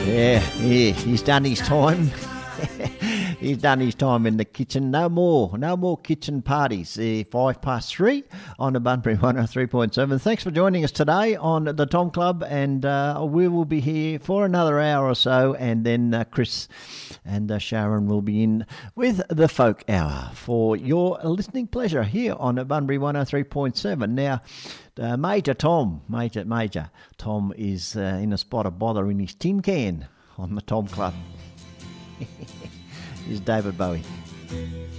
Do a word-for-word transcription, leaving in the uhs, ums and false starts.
Yeah, yeah, he's done his time. He's done his time in the kitchen. No more, no more kitchen parties. Uh, five past three on the Bunbury one oh three point seven. Thanks for joining us today on the Tom Club, and uh, we will be here for another hour or so, and then uh, Chris and uh, Sharon will be in with the Folk Hour for your listening pleasure here on the Bunbury one oh three point seven. Now, uh, Major Tom, Major Major Tom is uh, in a spot of bother in his tin can on the Tom Club. Is David Bowie.